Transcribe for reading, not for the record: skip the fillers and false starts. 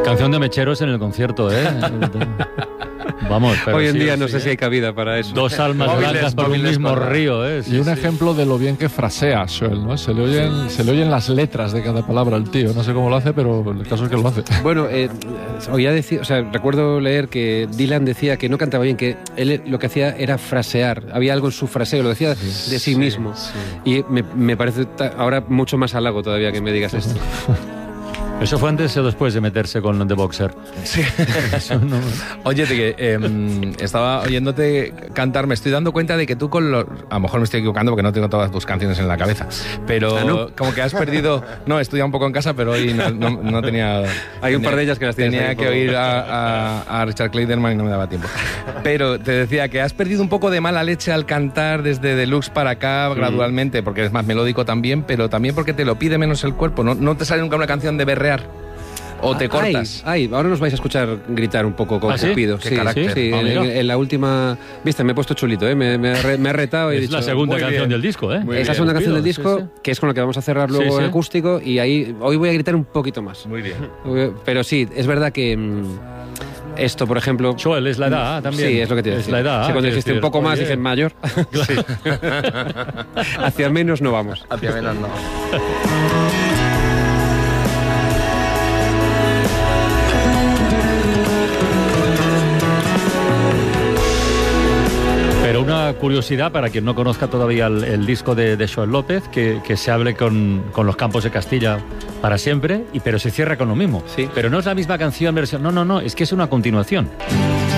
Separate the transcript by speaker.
Speaker 1: Canción de mecheros en el concierto, ¿eh? Vamos, pero
Speaker 2: hoy en día no
Speaker 1: sí,
Speaker 2: sé si hay cabida para eso.
Speaker 1: Dos almas blancas por un mismo río, ¿eh?
Speaker 3: Y un ejemplo de lo bien que frasea Joel, ¿no? Se le oyen las letras de cada palabra al tío. No sé cómo lo hace, pero el caso es que lo hace.
Speaker 2: Bueno, oía decir, recuerdo leer que Dylan decía que no cantaba bien, que él lo que hacía era frasear. Había algo en su fraseo, lo decía de sí mismo. Sí. Y me parece ahora mucho más halago todavía que me digas esto.
Speaker 1: ¿Eso fue antes o después de meterse con The Boxer?
Speaker 4: Sí. Oye, estaba oyéndote cantar, me estoy dando cuenta de que tú a lo mejor me estoy equivocando porque no tengo todas tus canciones en la cabeza, pero
Speaker 2: ¿no?
Speaker 4: Como que has perdido... No, he estudiado un poco en casa, pero hoy no tenía...
Speaker 2: Hay un par de ellas que las tienes
Speaker 4: tenía que oír a Richard Clayderman y no me daba tiempo. Pero te decía que has perdido un poco de mala leche al cantar desde Deluxe para acá gradualmente, porque es más melódico también, pero también porque te lo pide menos el cuerpo. No te sale nunca una canción de berrear. ¿O te cortas?
Speaker 2: Ahora nos vais a escuchar gritar un poco con Cupido.
Speaker 4: ¿Sí?
Speaker 2: Sí, en la última... Viste, me he puesto chulito, ¿eh? Me he retado y he dicho...
Speaker 1: Es la segunda canción del disco, ¿eh?
Speaker 2: Esa es la segunda canción del disco, que es con la que vamos a cerrar luego el acústico, y ahí hoy voy a gritar un poquito más.
Speaker 4: Muy bien.
Speaker 2: Pero sí, es verdad que... Esto, por ejemplo...
Speaker 1: Joel, es la edad también.
Speaker 2: Sí, es lo que te decía.
Speaker 1: Es la edad.
Speaker 2: Sí, cuando dijiste un poco más, dije mayor.
Speaker 4: Sí.
Speaker 2: Hacia menos no vamos.
Speaker 4: Hacia menos no.
Speaker 1: Pero una curiosidad para quien no conozca todavía el disco de Joel López, que se hable con los Campos de Castilla para siempre, pero se cierra con lo mismo.
Speaker 2: Sí.
Speaker 1: Pero no es la misma canción, versión. No, es que es una continuación.